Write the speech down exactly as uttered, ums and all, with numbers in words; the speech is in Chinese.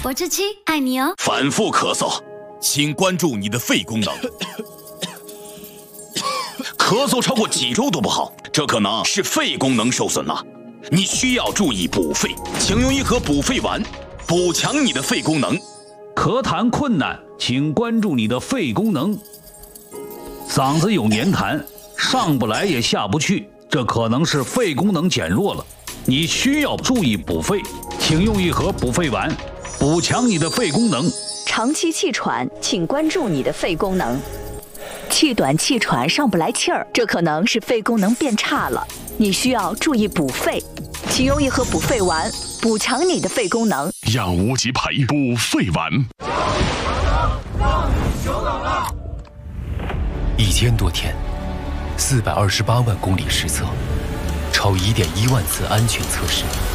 我是七，爱你哦。 反复咳嗽，请关注你的肺功能。咳嗽超过几周都不好，这可能是肺功能受损了。你需要注意补肺，请用一盒补肺丸，补强你的肺功能。 咳痰困难，请关注你的肺功能。嗓子有黏痰，上不来也下不去，这可能是肺功能减弱了。你需要注意补肺，请用一盒补肺丸，补强你的肺功能。 长期气喘，请关注你的肺功能。气短气喘上不来气儿，这可能是肺功能变差了，你需要注意补肺，请用一盒补肺丸，补强你的肺功能。 养无极培补肺丸。 一千多天，四百二十八万公里实测，超一点一万次安全测试。